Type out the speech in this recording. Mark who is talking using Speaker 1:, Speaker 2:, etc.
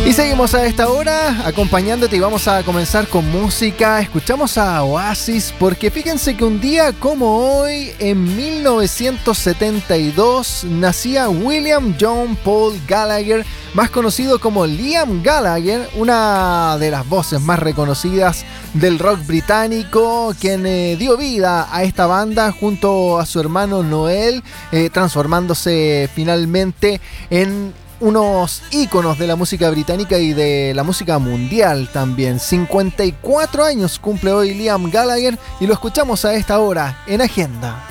Speaker 1: Y seguimos a esta hora acompañándote y vamos a comenzar con música. Escuchamos a Oasis porque fíjense que un día como hoy, en 1972, nacía William John Paul Gallagher, más conocido como Liam Gallagher, una de las voces más reconocidas del rock británico, quien dio vida a esta banda junto a su hermano Noel, transformándose finalmente en unos íconos de la música británica y de la música mundial también. 54 años cumple hoy Liam Gallagher y lo escuchamos a esta hora en Agenda.